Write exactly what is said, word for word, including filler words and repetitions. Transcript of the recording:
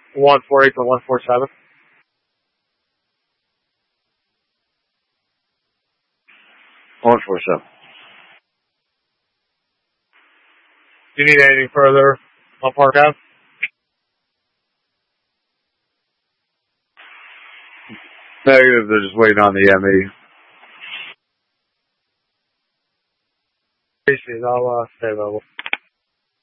one four eight to one four seven. one four seven. Do you need anything further on Park Ave? Negative, they're just waiting on the M E. Appreciate it. I'll uh, stay available.